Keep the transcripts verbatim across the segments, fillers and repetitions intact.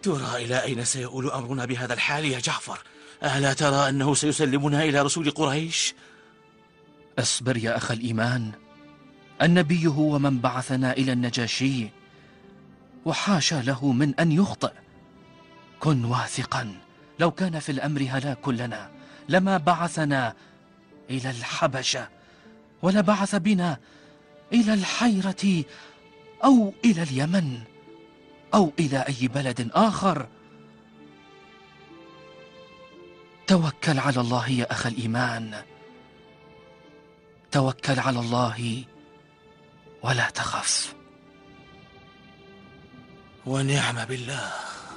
ترى إلى أين سيؤول أمرنا بهذا الحال يا جعفر؟ ألا ترى أنه سيسلمنا إلى رسول قريش؟ أصبر يا أخ الإيمان، النبي هو من بعثنا إلى النجاشي، وحاشا له من أن يخطئ. كن واثقا، لو كان في الأمر هلاك لنا لما بعثنا إلى الحبشة، ولا بعث بنا إلى الحيرة أو إلى اليمن أو إلى أي بلد آخر. توكل على الله يا أخ الإيمان، توكل على الله ولا تخف. ونعم بالله.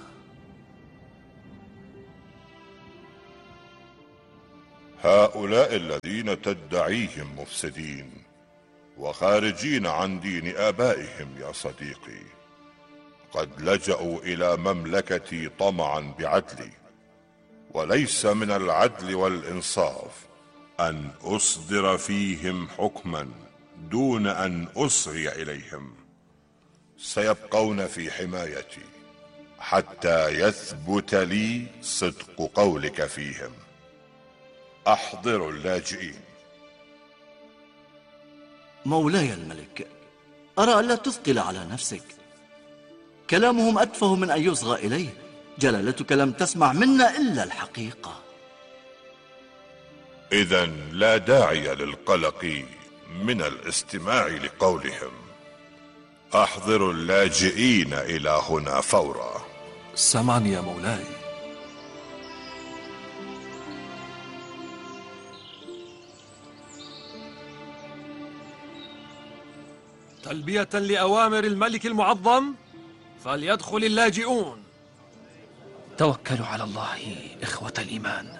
هؤلاء الذين تدعيهم مفسدين وخارجين عن دين آبائهم يا صديقي، قد لجأوا إلى مملكتي طمعا بعدلي، وليس من العدل والإنصاف أن أصدر فيهم حكما دون أن أسري إليهم. سيبقون في حمايتي حتى يثبت لي صدق قولك فيهم. أحضروا اللاجئين. مولاي الملك، أرى ألا تثقل على نفسك، كلامهم أتفه من أن يصغى إليه. جلالتك لم تسمع منا إلا الحقيقة. إذن لا داعي للقلق من الاستماع لقولهم. أحضروا اللاجئين إلى هنا فورا. سمعا يا مولاي. تلبية لأوامر الملك المعظم، فليدخل اللاجئون. توكلوا على الله إخوة الإيمان.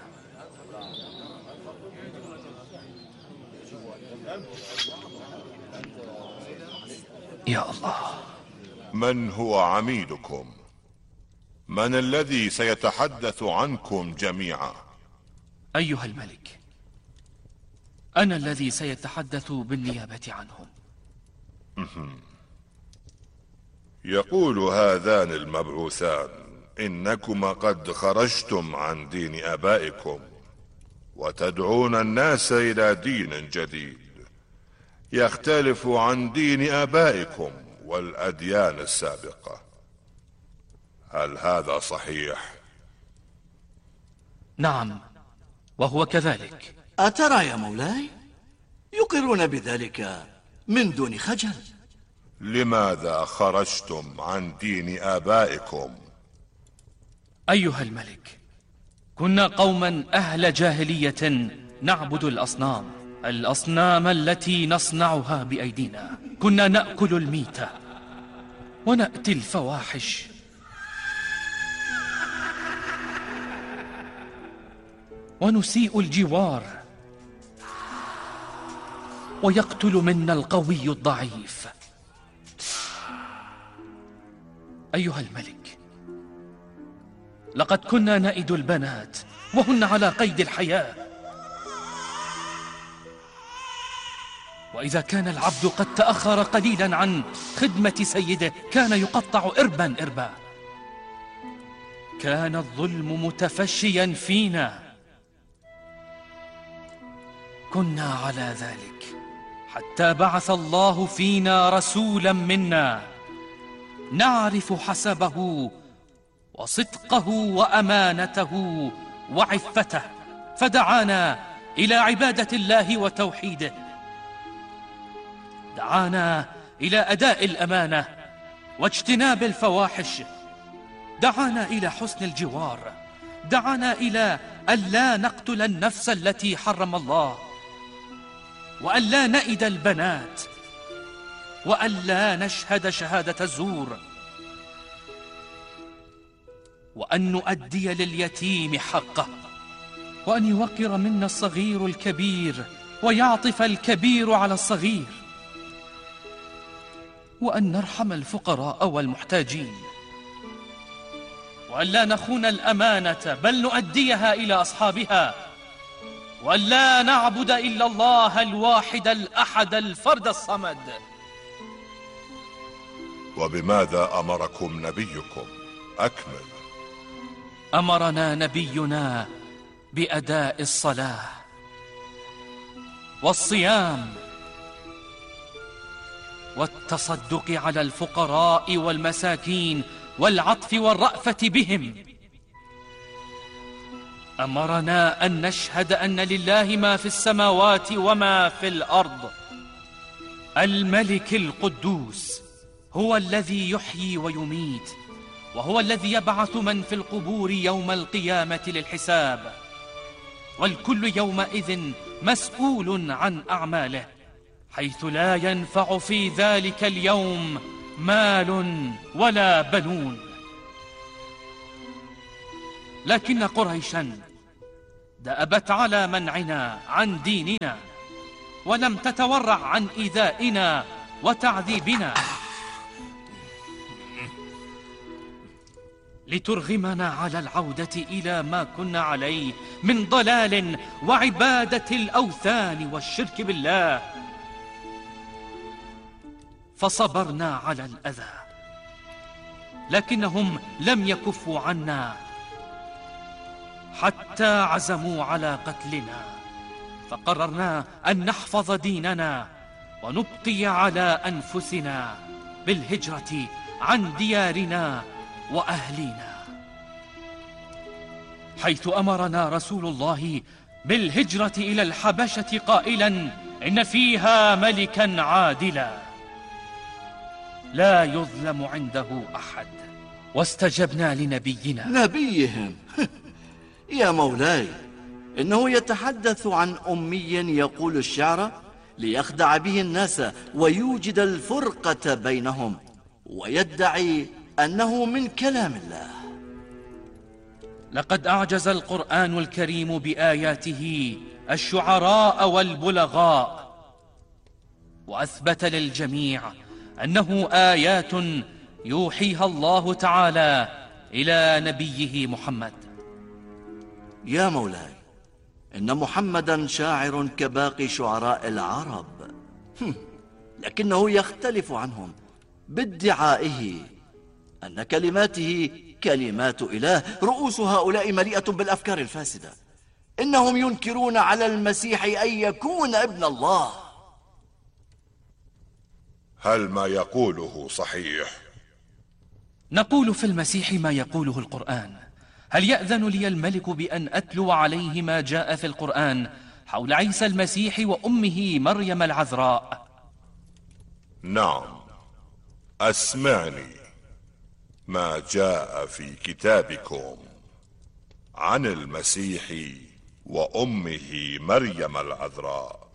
يا الله. من هو عميدكم؟ من الذي سيتحدث عنكم جميعا؟ أيها الملك، أنا الذي سيتحدث بالنيابة عنهم. يقول هذان المبعوثان إنكما قد خرجتم عن دين آبائكم وتدعون الناس إلى دين جديد يختلف عن دين آبائكم والأديان السابقة. هل هذا صحيح؟ نعم، وهو كذلك. أترى يا مولاي؟ يقرون بذلك من دون خجل. لماذا خرجتم عن دين آبائكم؟ أيها الملك، كنا قوما أهل جاهلية نعبد الأصنام، الأصنام التي نصنعها بأيدينا. كنا نأكل الميتة ونأتي الفواحش ونسيء الجوار، ويقتل منا القوي الضعيف. أيها الملك، لقد كنا نئد البنات وهن على قيد الحياة، وإذا كان العبد قد تأخر قليلا عن خدمة سيده كان يقطع إربا إربا. كان الظلم متفشيا فينا، كنا على ذلك حتى بعث الله فينا رسولا منا نعرف حسبه وصدقه وأمانته وعفته، فدعانا إلى عبادة الله وتوحيده، دعانا إلى أداء الأمانة واجتناب الفواحش، دعانا إلى حسن الجوار، دعانا إلى ألا نقتل النفس التي حرم الله، وألا نئد البنات، وألا نشهد شهادة الزور، وأن نؤدي لليتيم حقه، وأن يوقر منا الصغير الكبير ويعطف الكبير على الصغير، وأن نرحم الفقراء والمحتاجين، وأن لا نخون الأمانة بل نؤديها إلى أصحابها، وأن لا نعبد إلا الله الواحد الأحد الفرد الصمد. وبماذا أمركم نبيكم؟ أكمل. أمرنا نبينا بأداء الصلاة والصيام والتصدق على الفقراء والمساكين والعطف والرأفة بهم. أمرنا أن نشهد أن لله ما في السماوات وما في الأرض. الملك القدوس هو الذي يحيي ويميت، وهو الذي يبعث من في القبور يوم القيامة للحساب، والكل يومئذ مسؤول عن أعماله، حيث لا ينفع في ذلك اليوم مال ولا بنون. لكن قريشا دأبت على منعنا عن ديننا، ولم تتورع عن إيذائنا وتعذيبنا، لترغمنا على العودة إلى ما كنا عليه من ضلال وعبادة الأوثان والشرك بالله. فصبرنا على الأذى، لكنهم لم يكفوا عنا حتى عزموا على قتلنا، فقررنا أن نحفظ ديننا ونبقي على أنفسنا بالهجرة عن ديارنا وأهلينا، حيث أمرنا رسول الله بالهجرة إلى الحبشة قائلا: إن فيها ملكا عادلا لا يظلم عنده أحد. واستجبنا لنبينا. نبيهم؟ يا مولاي، إنه يتحدث عن أمي يقول الشعر ليخدع به الناس ويوجد الفرقة بينهم، ويدعي أنه من كلام الله. لقد أعجز القرآن الكريم بآياته الشعراء والبلغاء، وأثبت للجميع أنه آيات يوحيها الله تعالى إلى نبيه محمد. يا مولاي، إن محمدا شاعر كباقي شعراء العرب، لكنه يختلف عنهم بادعائه أن كلماته كلمات إله. رؤوس هؤلاء مليئة بالأفكار الفاسدة. إنهم ينكرون على المسيح أن يكون ابن الله. هل ما يقوله صحيح؟ نقول في المسيح ما يقوله القرآن. هل يأذن لي الملك بأن أتلو عليه ما جاء في القرآن حول عيسى المسيح وأمه مريم العذراء؟ نعم، أسمعني ما جاء في كتابكم عن المسيح وأمه مريم العذراء.